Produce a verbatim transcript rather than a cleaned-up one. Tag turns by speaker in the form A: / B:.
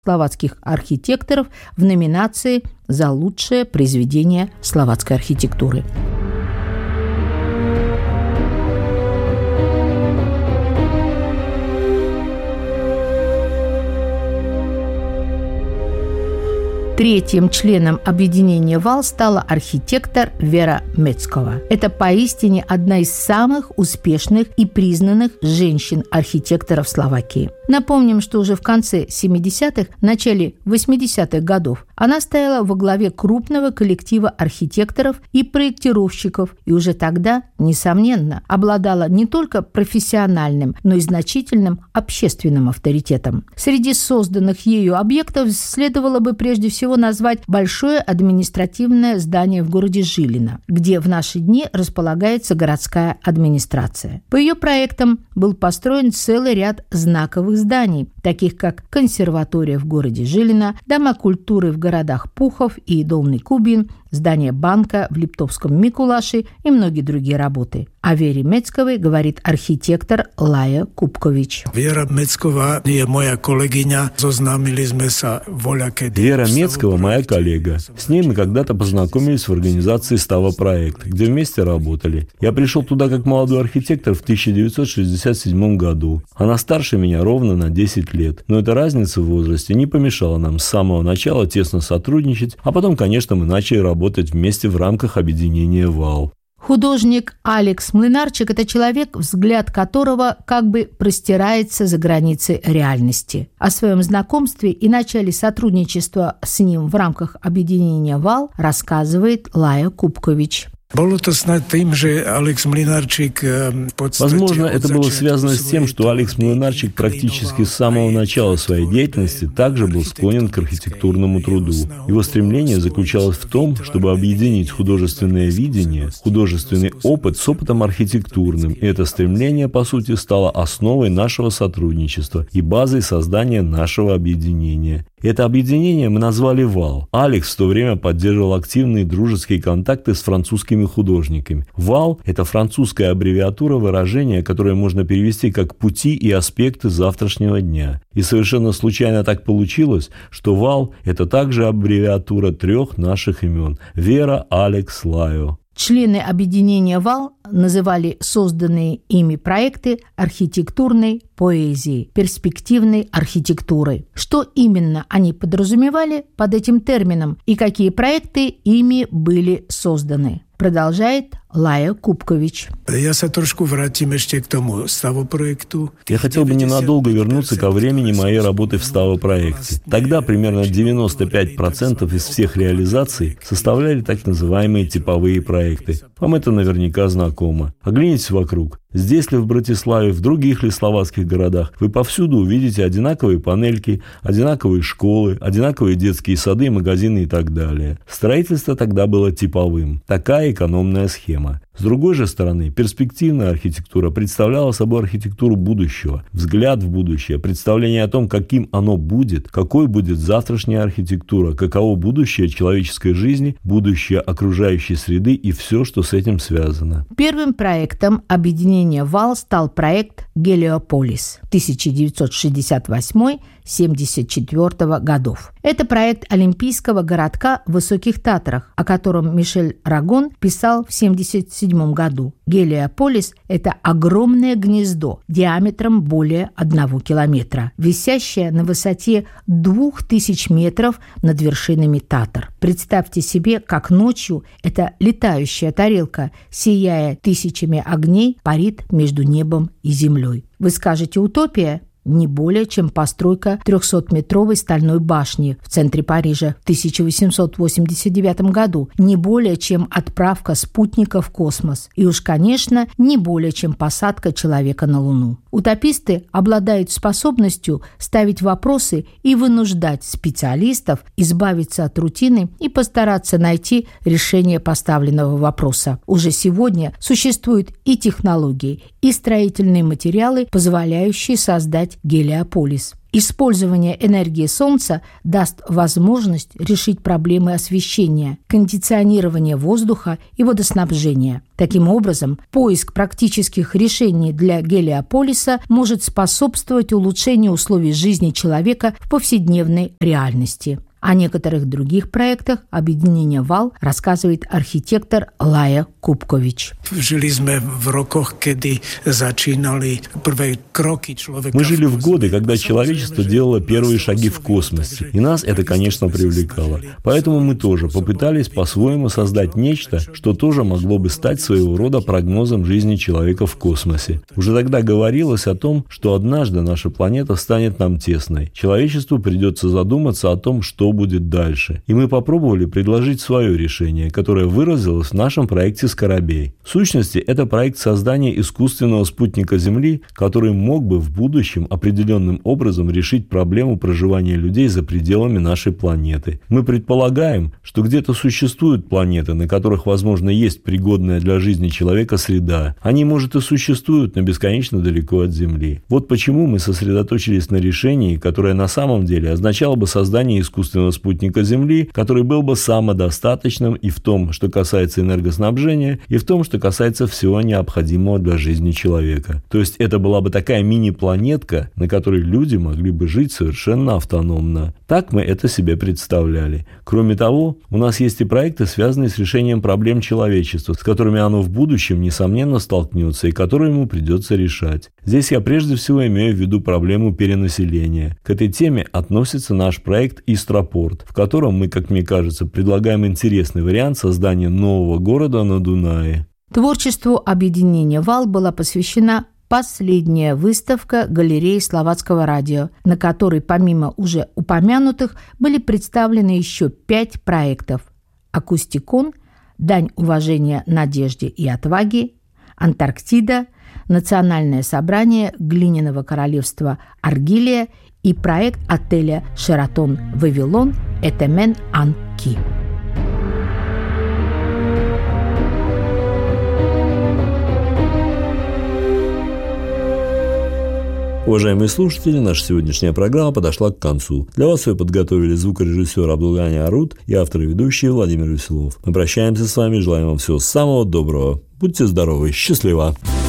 A: словацких архитекторов в номинации «За лучшее произведение словацкой архитектуры». Третьим членом объединения «Вал» стала архитектор Вера Мецкова. Это поистине одна из самых успешных и признанных женщин-архитекторов Словакии. Напомним, что уже в конце семидесятых, начале восьмидесятых годов она стояла во главе крупного коллектива архитекторов и проектировщиков, и уже тогда, несомненно, обладала не только профессиональным, но и значительным общественным авторитетом. Среди созданных ею объектов следовало бы прежде всего назвать большое административное здание в городе Жилино, где в наши дни располагается городская администрация. По ее проектам был построен целый ряд знаковых зданий, таких как консерватория в городе Жилино, дома культуры в городах Пухов и Долный Кубин, здание банка в Липтовском Микулаше и многие другие работы. О Вере Мецковой говорит архитектор Лая Купкович.
B: Вера Мецкова je moja kolegyňa. Zoznámili sme sa voľakedy.
C: Вера Мецкова моя коллега. С ней мы когда-то познакомились в организации «Става проект», где вместе работали. Я пришел туда как молодой архитектор в тысяча девятьсот шестьдесят седьмом году. Она старше меня ровно на десять лет. Но эта разница в возрасте не помешала нам с самого начала тесно сотрудничать, а потом, конечно, мы начали работать работать вместе в рамках объединения «Вал».
A: Художник Алекс Млинарчик – это человек, взгляд которого как бы простирается за границы реальности. О своем знакомстве и начале сотрудничества с ним в рамках объединения «Вал» рассказывает Лая Купкович.
B: Возможно,
C: это было связано с тем, что Алекс Млинарчик практически с самого начала своей деятельности также был склонен к архитектурному труду. Его стремление заключалось в том, чтобы объединить художественное видение, художественный опыт с опытом архитектурным, и это стремление, по сути, стало основой нашего сотрудничества и базой создания нашего объединения. Это объединение мы назвали «Вал». Алекс в то время поддерживал активные дружеские контакты с французскими художниками. «Вал» — это французская аббревиатура выражения, которое можно перевести как «пути и аспекты завтрашнего дня». И совершенно случайно так получилось, что «Вал» — это также аббревиатура трех наших имен – Вера, Алекс, Лайо.
A: Члены объединения «Вал» называли созданные ими проекты архитектурной поэзией, перспективной архитектурой. Что именно они подразумевали под этим термином и какие проекты ими были созданы, продолжает Лая Купкович.
B: Я
C: хотел бы ненадолго вернуться ко времени моей работы в «Става-проекте». Тогда примерно девяносто пять процентов из всех реализаций составляли так называемые типовые проекты. Вам это наверняка знакомо. Оглянитесь вокруг. Здесь ли в Братиславе, в других ли словацких городах, вы повсюду увидите одинаковые панельки, одинаковые школы, одинаковые детские сады, магазины и так далее. Строительство тогда было типовым. Такая экономная схема. С другой же стороны, перспективная архитектура представляла собой архитектуру будущего, взгляд в будущее, представление о том, каким оно будет, какой будет завтрашняя архитектура, каково будущее человеческой жизни, будущее окружающей среды и все, что с этим связано.
A: Первым проектом объединения «Вал» стал проект «Гелиополис» тысяча девятьсот шестьдесят восьмой — семьдесят четвёртого годов. Это проект олимпийского городка в Высоких Татрах, о котором Мишель Рагон писал в семьдесят седьмом году. Гелиополис – это огромное гнездо диаметром более одного километра, висящее на высоте двух тысяч метров над вершинами Татр. Представьте себе, как ночью эта летающая тарелка, сияя тысячами огней, парит между небом и землей. Вы скажете «утопия»? Не более, чем постройка трехсотметровой стальной башни в центре Парижа в тысяча восемьсот восемьдесят девятом году, не более, чем отправка спутника в космос, и уж, конечно, не более, чем посадка человека на Луну. Утописты обладают способностью ставить вопросы и вынуждать специалистов избавиться от рутины и постараться найти решение поставленного вопроса. Уже сегодня существуют и технологии, и строительные материалы, позволяющие создать Гелиополис. Использование энергии Солнца даст возможность решить проблемы освещения, кондиционирования воздуха и водоснабжения. Таким образом, поиск практических решений для Гелиополиса может способствовать улучшению условий жизни человека в повседневной реальности. О некоторых других проектах объединения ВАЛ рассказывает архитектор Лая Купкович.
B: Жили мы в роках, когда начинали первые кроки человека.
C: Мы жили в годы, когда человечество делало первые шаги в космосе, и нас это, конечно, привлекало. Поэтому мы тоже попытались по-своему создать нечто, что тоже могло бы стать своего рода прогнозом жизни человека в космосе. Уже тогда говорилось о том, что однажды наша планета станет нам тесной. Человечеству придется задуматься о том, что будет дальше. И мы попробовали предложить свое решение, которое выразилось в нашем проекте «Скоробей». В сущности, это проект создания искусственного спутника Земли, который мог бы в будущем определенным образом решить проблему проживания людей за пределами нашей планеты. Мы предполагаем, что где-то существуют планеты, на которых, возможно, есть пригодная для жизни человека среда. Они, может, и существуют, но бесконечно далеко от Земли. Вот почему мы сосредоточились на решении, которое на самом деле означало бы создание искусственного спутника Земли, который был бы самодостаточным и в том, что касается энергоснабжения, и в том, что касается всего необходимого для жизни человека. То есть это была бы такая мини-планетка, на которой люди могли бы жить совершенно автономно. Так мы это себе представляли. Кроме того, у нас есть и проекты, связанные с решением проблем человечества, с которыми оно в будущем, несомненно, столкнется и которые ему придется решать. Здесь я прежде всего имею в виду проблему перенаселения. К этой теме относится наш проект «Истропорт», в котором мы, как мне кажется, предлагаем интересный вариант создания нового города на Дунае.
A: Творчеству объединения ВАЛ была посвящена последняя выставка галереи Словацкого радио, на которой помимо уже упомянутых были представлены еще пять проектов: «Акустикон», «Дань уважения надежде и отваге», «Антарктида», «Национальное собрание глиняного королевства Аргилия» и проект отеля «Шератон Вавилон» «Этемен Анки».
C: Уважаемые слушатели, наша сегодняшняя программа подошла к концу. Для вас ее подготовили звукорежиссер Абдулгани Арут и автор и ведущий Владимир Веселов. Мы прощаемся с вами, желаем вам всего самого доброго. Будьте здоровы, счастливо!